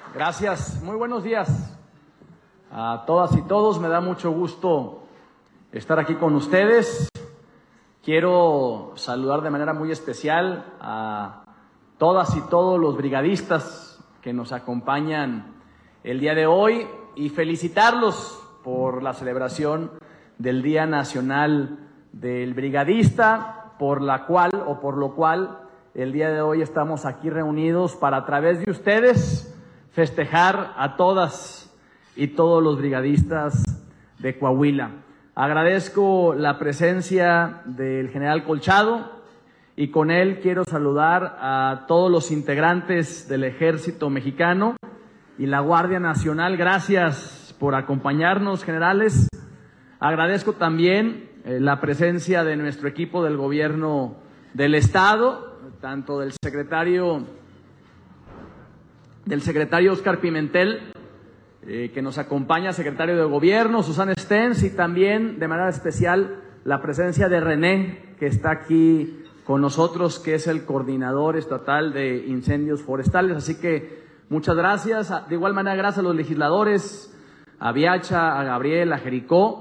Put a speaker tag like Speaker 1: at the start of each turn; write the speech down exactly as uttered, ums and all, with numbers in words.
Speaker 1: Gracias. Muy buenos días a todas y todos. Me da mucho gusto estar aquí con ustedes. Quiero saludar de manera muy especial a todas y todos los brigadistas que nos acompañan el día de hoy y felicitarlos por la celebración del Día Nacional del Brigadista, por la cual o por lo cual el día de hoy estamos aquí reunidos para, a través de ustedes, festejar a todas y todos los brigadistas de Coahuila. Agradezco la presencia del general Colchado y con él quiero saludar a todos los integrantes del Ejército Mexicano y la Guardia Nacional. Gracias por acompañarnos, generales. Agradezco también eh, la presencia de nuestro equipo del gobierno del Estado, tanto del secretario, del secretario Oscar Pimentel, eh, que nos acompaña, secretario de Gobierno, Susana Stens, y también de manera especial la presencia de René, que está aquí con nosotros, que es el coordinador estatal de incendios forestales. Así que muchas gracias. De igual manera, gracias a los legisladores, a Viacha, a Gabriel, a Jericó,